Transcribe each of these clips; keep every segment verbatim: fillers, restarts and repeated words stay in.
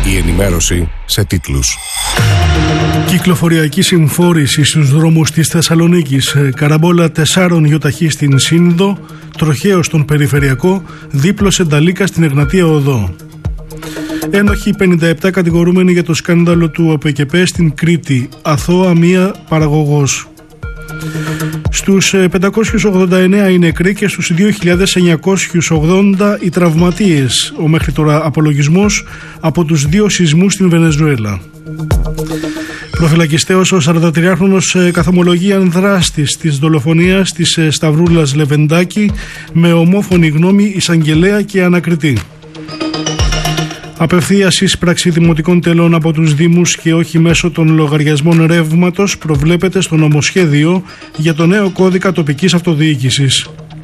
Η ενημέρωση σε τίτλους. Κυκλοφοριακή συμφόρηση στους δρόμους της Θεσσαλονίκης. Καραμπόλα τεσσάρων γιοταχή στην Σύνδο, τροχαίο στον Περιφερειακό, δίπλωσε Νταλίκα στην Εγνατία Οδό. Ένοχοι πενήντα επτά κατηγορούμενοι για το σκάνδαλο του ΟΠΕΚΕΠΕ στην Κρήτη. Αθώα μία παραγωγός. Στους πεντακόσιους ογδόντα εννέα οι νεκροί και στους δύο χιλιάδες εννιακόσιους ογδόντα οι τραυματίες. Ο μέχρι τώρα απολογισμός από τους δύο σεισμούς στην Βενεζουέλα. Προφυλακιστέος ο σαραντατριάχρονος καθομολογεί αν δράστης της δολοφονίας της Σταυρούλας Λεβεντάκη με ομόφωνη γνώμη εισαγγελέα και ανακριτή. Απευθείας εισπράξη δημοτικών τελών από τους Δήμους και όχι μέσω των λογαριασμών ρεύματος προβλέπεται στο νομοσχέδιο για το νέο κώδικα τοπικής αυτοδιοίκησης.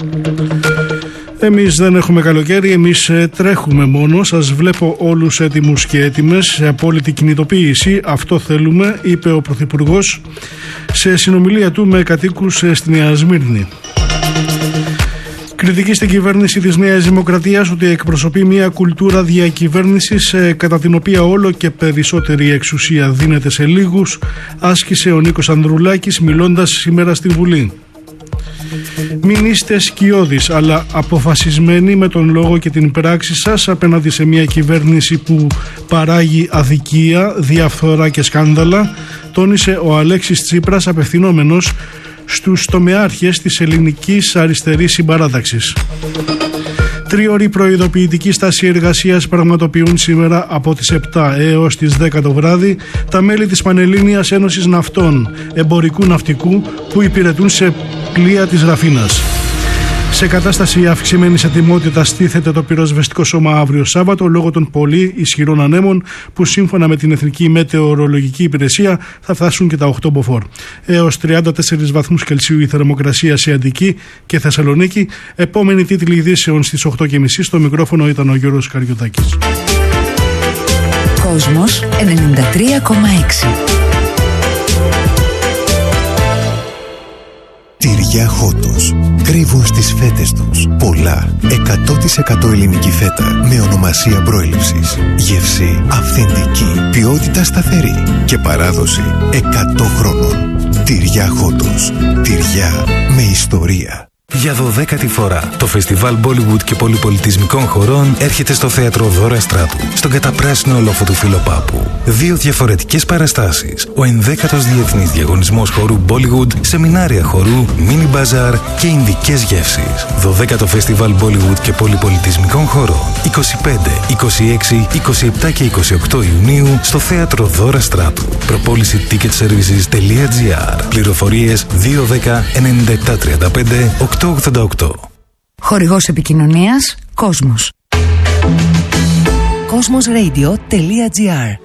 Εμείς δεν έχουμε καλοκαίρι, εμείς τρέχουμε μόνο. Σας βλέπω όλους έτοιμους και έτοιμες σε απόλυτη κινητοποίηση. Αυτό θέλουμε, είπε ο Πρωθυπουργός σε συνομιλία του με κατοίκους στη Νέα Σμύρνη. Κριτική στην κυβέρνηση της Νέας Δημοκρατίας ότι εκπροσωπεί μια κουλτούρα διακυβέρνησης κατά την οποία όλο και περισσότερη εξουσία δίνεται σε λίγους, άσκησε ο Νίκος Ανδρουλάκης μιλώντας σήμερα στη Βουλή. Μην είστε σκιώδεις αλλά αποφασισμένοι με τον λόγο και την πράξη σας απέναντι σε μια κυβέρνηση που παράγει αδικία, διαφθορά και σκάνδαλα, τόνισε ο Αλέξης Τσίπρας απευθυνόμενος στους τομεάρχες της ελληνικής αριστερής συμπαράταξης. Τρίωρη προειδοποιητική στάση εργασίας πραγματοποιούν σήμερα από τις επτά έως τις δέκα το βράδυ τα μέλη της Πανελλήνιας Ένωσης Ναυτών Εμπορικού Ναυτικού που υπηρετούν σε πλοία της Ραφίνας. Σε κατάσταση αυξημένης ετοιμότητας στήθεται το πυροσβεστικό σώμα αύριο Σάββατο λόγω των πολύ ισχυρών ανέμων που σύμφωνα με την Εθνική Μετεωρολογική Υπηρεσία θα φτάσουν και τα οκτώ μποφόρ. Έως τριάντα τέσσερις βαθμούς Κελσίου η θερμοκρασία σε Αττική και Θεσσαλονίκη. Επόμενη τίτλη ειδήσεων στις οκτώ και μισή. Στο μικρόφωνο ήταν ο Γιώργος Καριωτάκης. Κόσμος ενενήντα τρία κόμμα έξι. Τυριά Χότος. Κρύβουν στις φέτες τους πολλά. εκατό τοις εκατό ελληνική φέτα με ονομασία προέλευσης. Γεύση αυθεντική. Ποιότητα σταθερή. Και παράδοση εκατό χρόνων. Τυριά Χότος. Τυριά με ιστορία. Για δωδέκατη φορά, το φεστιβάλ Bollywood και πολυπολιτισμικών χωρών έρχεται στο θέατρο Δώρα Στράτου, στον καταπράσινο λόφο του Φιλοπάπου. Δύο διαφορετικές παραστάσεις, ο ενδέκατος Διεθνής Διαγωνισμός Χορού Bollywood, σεμινάρια χορού, μίνι μπαζάρ και ινδικές γεύσεις. δωδέκατο φεστιβάλ Bollywood και πολυπολιτισμικών χωρών, είκοσι πέντε, είκοσι έξι, είκοσι επτά και είκοσι οκτώ Ιουνίου στο θέατρο Δώρα Στράτου. Προπόληση ticketservices τελεία gr. Πληροφορίες δύο δέκα ενενήντα επτά τριάντα πέντε οκτώ ογδόντα οκτώ. Χορηγός επικοινωνίας Κόσμος. Κόσμος Radio τελεία gr.